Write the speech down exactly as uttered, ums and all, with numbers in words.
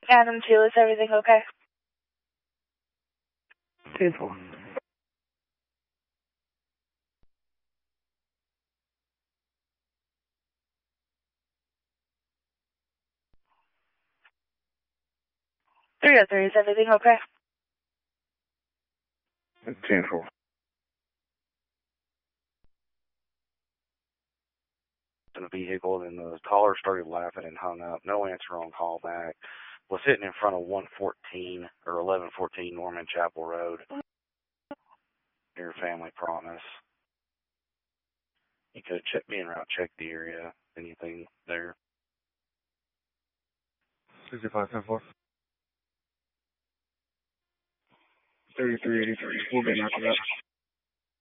Adam two, is everything okay? ten four. three oh three, is everything okay? ten four. In a vehicle, and the caller started laughing and hung up. No answer on call back. Was sitting in front of one fourteen or eleven fourteen Norman Chapel Road. Near Family Promise. You could check me en route, check the area. Anything there? sixty-five ten four. thirty-three eighty-three. We'll get after that.